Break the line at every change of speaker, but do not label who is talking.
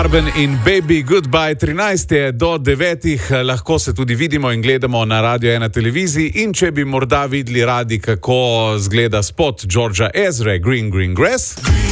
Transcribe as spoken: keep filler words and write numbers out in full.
Arben in Baby Goodbye, trinajst je do devetih, lahko se tudi vidimo in gledamo na Radio ena televiziji in če bi morda videli radi, kako zgleda spot Georgea Ezre, Green Green Grass.